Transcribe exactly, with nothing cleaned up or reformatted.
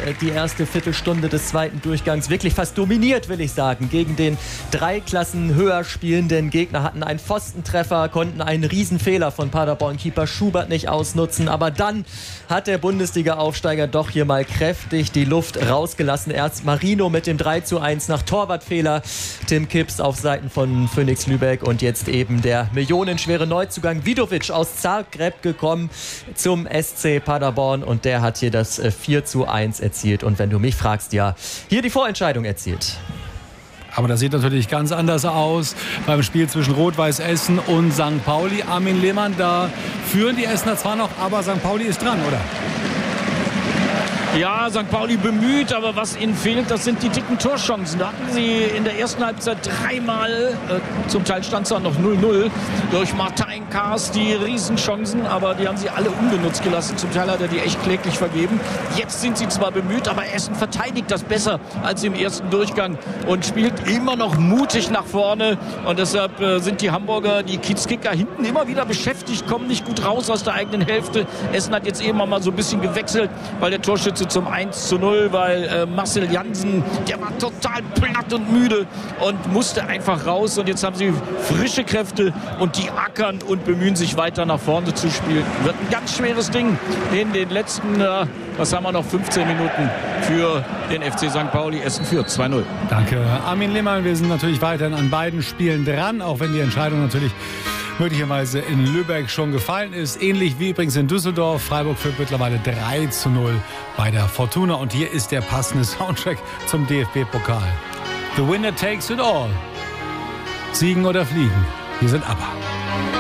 die erste Viertelstunde des zweiten Durchgangs wirklich fast dominiert, will ich sagen, gegen den drei Klassen höher spielenden Gegner, hatten einen Pfostentreffer, konnten einen Riesenfehler von Paderborn-Keeper Schubert nicht ausnutzen, aber dann hat der Bundesliga-Aufsteiger doch hier mal kräftig die Luft rausgelassen. Erst Marino mit dem drei zu eins nach Torwartfehler, Tim Kipps auf Seiten von Phoenix Lübeck und jetzt eben der millionenschwere Neuzugang Vidovic aus Zagreb gekommen zum S C Paderborn und der hat hier das vier zu eins erzielt und wenn du mich fragst, ja, hier die Vorentscheidung erzielt. Aber das sieht natürlich ganz anders aus beim Spiel zwischen Rot-Weiß Essen und Sankt Pauli. Armin Lehmann, da führen die Essener zwar noch, aber Sankt Pauli ist dran, oder? Ja, Sankt Pauli bemüht, aber was ihnen fehlt, das sind die dicken Torchancen. Da hatten sie in der ersten Halbzeit dreimal, äh, zum Teil stand es auch noch null null, durch Martin Kaas die Riesenchancen, aber die haben sie alle ungenutzt gelassen. Zum Teil hat er die echt kläglich vergeben. Jetzt sind sie zwar bemüht, aber Essen verteidigt das besser als im ersten Durchgang und spielt immer noch mutig nach vorne. Und deshalb äh, sind die Hamburger, die Kiezkicker hinten immer wieder beschäftigt, kommen nicht gut raus aus der eigenen Hälfte. Essen hat jetzt eben mal so ein bisschen gewechselt, weil der Torschütze zum eins zu null, weil äh, Marcel Jansen, der war total platt und müde und musste einfach raus. Und jetzt haben sie frische Kräfte und die ackern und bemühen sich weiter nach vorne zu spielen. Wird ein ganz schweres Ding in den letzten, äh, was haben wir noch, fünfzehn Minuten für den F C Sankt Pauli. Essen führt zwei null. Danke, Armin Lehmann. Wir sind natürlich weiterhin an beiden Spielen dran, auch wenn die Entscheidung natürlich möglicherweise in Lübeck schon gefallen ist. Ähnlich wie übrigens in Düsseldorf. Freiburg führt mittlerweile drei zu null bei der Fortuna. Und hier ist der passende Soundtrack zum D F B-Pokal. The winner takes it all. Siegen oder fliegen. Hier sind ABBA.